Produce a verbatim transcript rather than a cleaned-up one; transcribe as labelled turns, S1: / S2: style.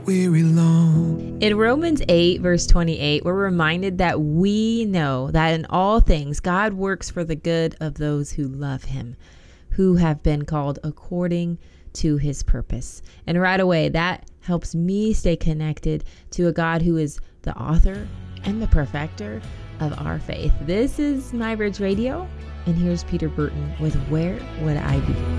S1: weary long.
S2: In Romans eight, verse twenty-eight, we're reminded that we know that in all things God works for the good of those who love him, who have been called according to his purpose. And right away, that helps me stay connected to a God who is the author and the perfecter of our faith. This is My Bridge Radio, and here's Peter Burton with Where Would I Be?